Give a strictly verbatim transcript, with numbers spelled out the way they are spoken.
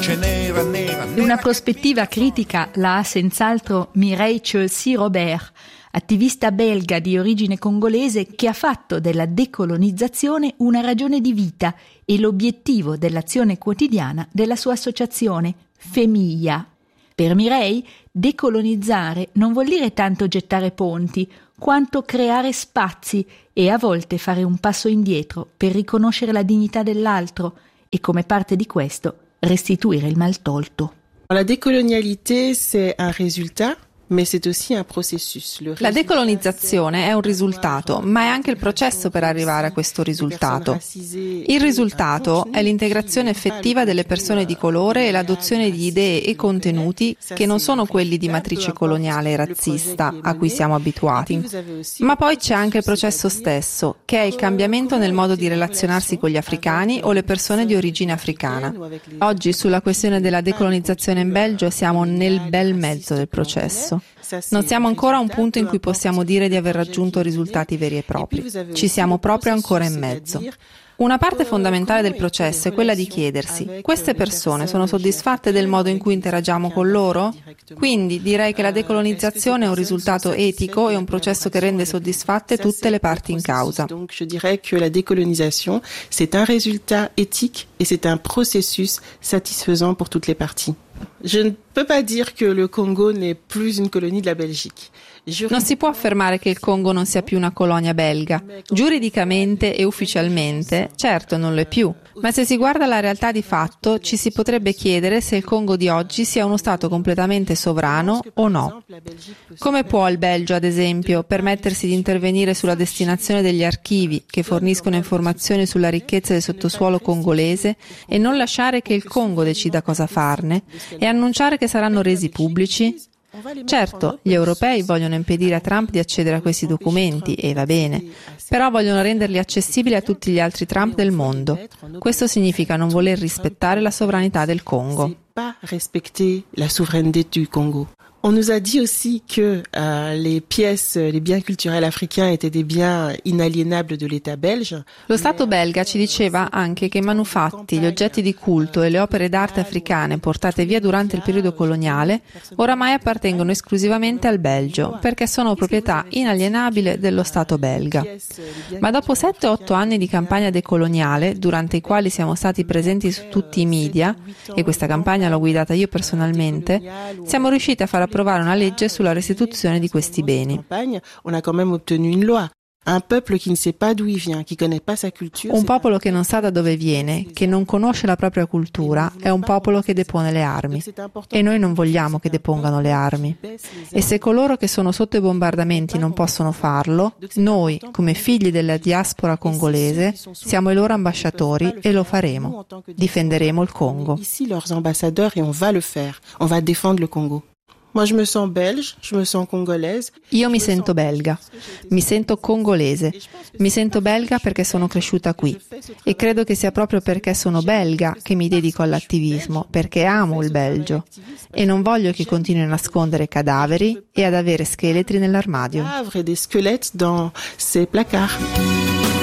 Nera, nera, nera. Una prospettiva critica la ha senz'altro Mireille Chelsea-Robert, attivista belga di origine congolese che ha fatto della decolonizzazione una ragione di vita e l'obiettivo dell'azione quotidiana della sua associazione Femia. Per Mireille, decolonizzare non vuol dire tanto gettare ponti, quanto creare spazi e a volte fare un passo indietro per riconoscere la dignità dell'altro e, come parte di questo, restituire il maltolto. La décolonialité, c'est un résultat. Mais c'est aussi un processus. La decolonizzazione è un risultato, ma è anche il processo per arrivare a questo risultato. Il risultato è l'integrazione effettiva delle persone di colore e l'adozione di idee e contenuti che non sono quelli di matrice coloniale e razzista a cui siamo abituati. Ma poi c'è anche il processo stesso, che è il cambiamento nel modo di relazionarsi con gli africani o le persone di origine africana. Oggi sulla questione della decolonizzazione in Belgio siamo nel bel mezzo del processo. Non siamo ancora a un punto in cui possiamo dire di aver raggiunto risultati veri e propri. Ci siamo proprio ancora in mezzo. Una parte fondamentale del processo è quella di chiedersi: queste persone sono soddisfatte del modo in cui interagiamo con loro? Quindi direi che la decolonizzazione è un risultato etico e un processo che rende soddisfatte tutte le parti in causa. Donc je dirais que la décolonisation, c'est un résultat éthique et c'est un processus satisfaisant pour toutes les parties. Je ne peux pas dire que le Congo n'est plus une colonie de la Belgique. Non si può affermare che il Congo non sia più una colonia belga. Giuridicamente e ufficialmente, certo, non lo è più. Ma se si guarda la realtà di fatto, ci si potrebbe chiedere se il Congo di oggi sia uno Stato completamente sovrano o no. Come può il Belgio, ad esempio, permettersi di intervenire sulla destinazione degli archivi che forniscono informazioni sulla ricchezza del sottosuolo congolese e non lasciare che il Congo decida cosa farne e annunciare che saranno resi pubblici? Certo, gli europei vogliono impedire a Trump di accedere a questi documenti, e va bene, però vogliono renderli accessibili a tutti gli altri Trump del mondo. Questo significa non voler rispettare la sovranità del Congo. Pas respecter la souveraineté du Congo. On nous a dit aussi que euh, les pièces, les biens culturels africains étaient des biens inaliénables de l'État belge. Lo Stato belga ci diceva anche che i manufatti, gli oggetti di culto e le opere d'arte africane portate via durante il periodo coloniale oramai appartengono esclusivamente al Belgio, perché sono proprietà inalienabile dello Stato belga. Ma dopo sette otto anni di campagna decoloniale, durante i quali siamo stati presenti su tutti i media, e questa campagna l'ho guidata io personalmente, siamo riusciti a far approvare una legge sulla restituzione di questi beni. On a quand même obtenu une loi. Un peuple qui ne sait pas d'où il vient, qui connaît pas sa culture. Un popolo che non sa da dove viene, che non conosce la propria cultura, è un popolo che depone le armi. E noi non vogliamo che depongano le armi. E se coloro che sono sotto i bombardamenti non possono farlo, noi, come figli della diaspora congolese, siamo i loro ambasciatori e lo faremo. Difenderemo il Congo. Ici leurs ambassadeurs et on va le faire. On va défendre le Congo. Moi je me sens belge, je me sens congolaise. Io mi sento belga, mi sento congolese, mi sento belga perché sono cresciuta qui e credo che sia proprio perché sono belga che mi dedico all'attivismo, perché amo il Belgio e non voglio che continui a nascondere cadaveri e ad avere scheletri nell'armadio. Des squelettes dans ces placards.